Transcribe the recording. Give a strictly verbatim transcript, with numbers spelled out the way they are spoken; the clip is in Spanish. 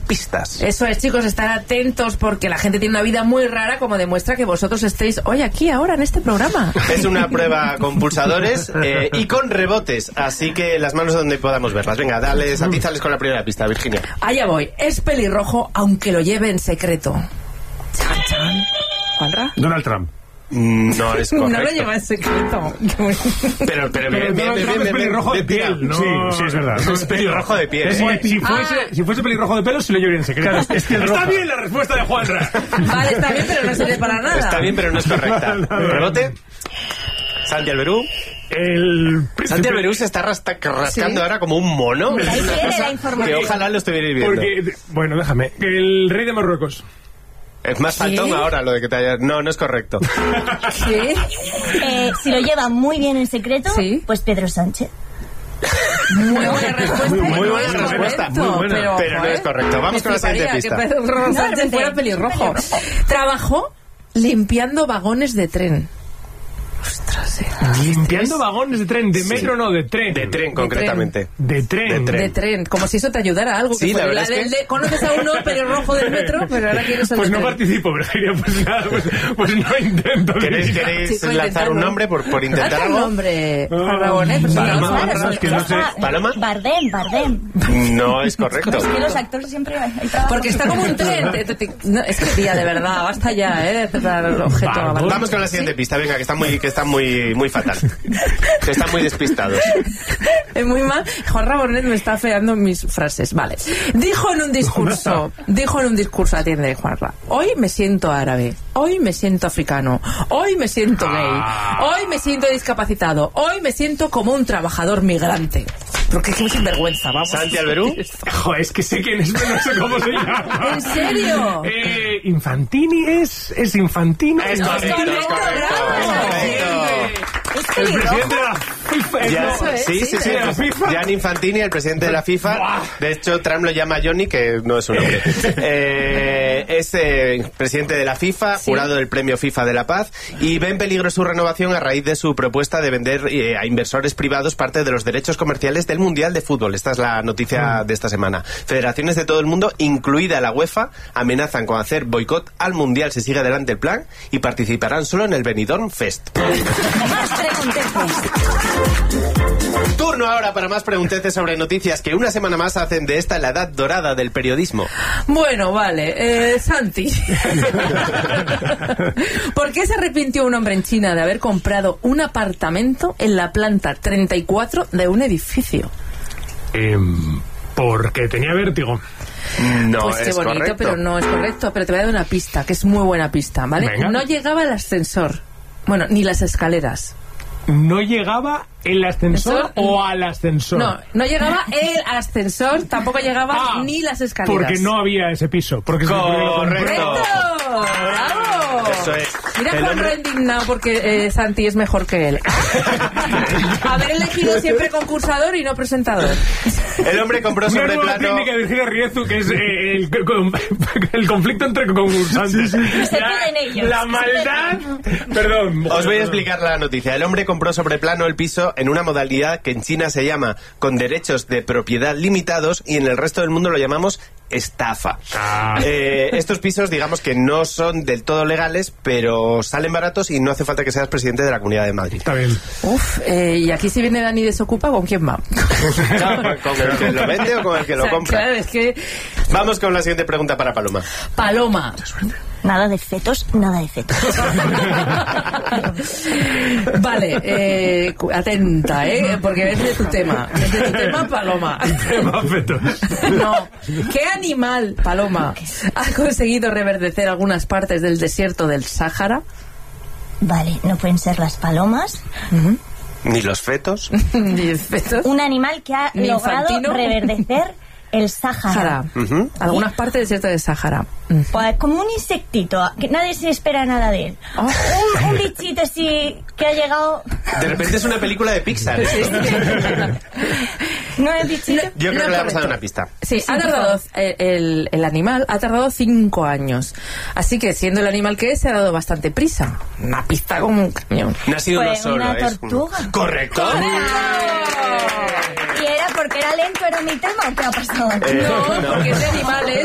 pistas. Eso es, chicos, estar atentos porque la gente tiene una vida muy rara, como demuestra que vosotros estéis hoy aquí, ahora, en este programa. Es una prueba con pulsadores eh, y con rebotes, así que las manos donde podamos verlas. Venga, dale, atízales con la primera pista, Virginia. Allá voy. Es pelirrojo, aunque lo lleve en secreto. Chan, chan. ¿Juanra? Donald Trump. No es correcto. No lo lleva en secreto. Pero, pero, bien, bien, bien, bien, es pelirrojo de piel, ¿no? Sí, sí, es verdad. Es pelirrojo de piel. Es, ¿eh? si, fuese, Ah. si fuese pelirrojo de pelo, se lo llevaría en secreto. Claro, es que está bien la respuesta de Juanra. Vale, está bien, pero no sirve para nada. Está bien, pero no es correcta. ¿Rebote? Santi Alberú. El... Santi Alberú se está rasta- rascando ¿Sí? ahora como un mono. Ahí Es una viene cosa la información. que ojalá lo estuvierais viendo. Porque, bueno, déjame. El rey de Marruecos. Es más faltón ahora lo de que te haya... No, no es correcto. ¿Sí? Eh, si lo lleva muy bien en secreto, Sí. pues Pedro Sánchez. Muy buena respuesta. Muy No buena es respuesta, correcto, muy buena, pero, pero no joder, es correcto. Vamos me con la siguiente fliparía pista. que Pedro Sánchez fuera pelirrojo. Trabajó limpiando vagones de tren. Ostras, eh. Limpiando vagones de tren. De metro, no, de tren. De tren, concretamente. De tren. De tren. De tren, como si eso te ayudara a algo. Sí, que la fuera- verdad es que- de- conoces a uno pelirrojo del metro, pero ahora quieres el Pues de no tren. participo, Virginia, pues nada, pues, pues no intento. ¿Queréis, Virginia. queréis Chico, lanzar intentando. un nombre por, por intentar Haz un algo? nombre, Rabonet, pues Vale, no, vamos, claro, vamos, sí. que no sé. ¿Paloma? Bardem, Bardem. No es correcto. Es que los actores siempre hay trabajo. Porque está como un tren. te- te- te- no, es que tía, de verdad, basta ya, ¿eh? De dar el objeto a Vamos. Vamos con la siguiente pista, venga, que está muy, que está muy, muy fatal. Que están muy despistados. Es muy mal. Juan Rabonet me está afeando mis frases. Vale. Dijo en un discurso, dijo en un discurso, atiende, Juanra. Hoy me siento árabe. Hoy me siento africano. Hoy me siento gay. Hoy me siento discapacitado. Hoy me siento como un trabajador migrante. Porque es que sinvergüenza, vamos. Santi Alberú. Joder, es que sé quién es, pero no sé cómo se llama. ¿En serio? Eh, Infantini es... ¿Es Infantino? Es correcto, es correcto. bravo. Es correcto. Es El pelirrojo. presidente de la FIFA. Ya, Eso es, sí, sí, sí, sí. de la FIFA. Gianni Infantini, el presidente de la FIFA. De hecho, Trump lo llama Johnny, que no es su nombre. Eh, es eh, presidente de la FIFA, Sí. jurado del premio FIFA de la Paz, y ve en peligro su renovación a raíz de su propuesta de vender eh, a inversores privados parte de los derechos comerciales del Mundial de Fútbol. Esta es la noticia de esta semana. Federaciones de todo el mundo, incluida la UEFA, amenazan con hacer boicot al Mundial si sigue adelante el plan y participarán solo en el Benidorm Fest. Más pregunteces. Turno ahora para más pregunteces sobre noticias que una semana más hacen de esta la edad dorada del periodismo. Bueno, vale. Eh, Santi. ¿Por qué se arrepintió un hombre en China de haber comprado un apartamento en la planta treinta y cuatro de un edificio? Em, porque tenía vértigo. No Pues qué es bonito, correcto. pero no es correcto. Pero te voy a dar una pista, que es muy buena pista, ¿vale? Venga. No llegaba el ascensor. Bueno, ni las escaleras. ¿No llegaba el ascensor Ascensor, o al ascensor? No, no llegaba el ascensor, tampoco llegaba Ah, ni las escaleras. Porque no había ese piso. Porque Correcto. ¡Correcto! ¡Bravo! Eso es. Mira El Juanra hombre- indignado porque eh, Santi es mejor que él. Haber elegido siempre concursador y no presentador. El hombre compró Una sobre nueva plano. técnica de Virginia Riezu, que es eh, el, con- el conflicto entre concursantes. Se La, queden ellos. la maldad... Perdón. Os voy a explicar la noticia. El hombre compró sobre plano el piso en una modalidad que en China se llama con derechos de propiedad limitados y en el resto del mundo lo llamamos estafa. Ah. Eh, estos pisos, digamos que no son del todo legales, pero salen baratos y no hace falta que seas presidente de la Comunidad de Madrid. Está bien. Uf, eh, y aquí si viene Dani Desocupa, ¿con quién va? ¿Con el que lo vende o con el que lo O sea, compra? Claro, es que... Vamos con la siguiente pregunta para Paloma. Paloma. Nada de fetos, nada de fetos. Vale, eh, cu- atenta, ¿eh? Porque es de tu tema. Es de tu tema, Paloma. Tema fetos. No. ¿Qué animal, Paloma, ha conseguido reverdecer algunas partes del desierto del Sáhara? Vale, no pueden ser las palomas. ¿Ni los fetos? Un animal que ha Ni logrado infantino. reverdecer el Sáhara. Sáhara. Ujú. Algunas partes del desierto del Sáhara. Mm. Pues como un insectito, que nadie se espera nada de él. Oh. Un, un bichito así que ha llegado... De repente es una película de Pixar. ¿No es bichito? Yo creo No que es le vamos a dar correcto. una pista. Sí, Sí, ha por tardado, favor. eh, el, el animal ha tardado cinco años. Así que, siendo el animal que es, se ha dado bastante prisa. Una pista como un camión. No ha sido Fue uno solo. una es tortuga. uno. Correcto. ¿Y era porque era lento, era mi tema o qué ha pasado? Eh, No, no. porque ese animal es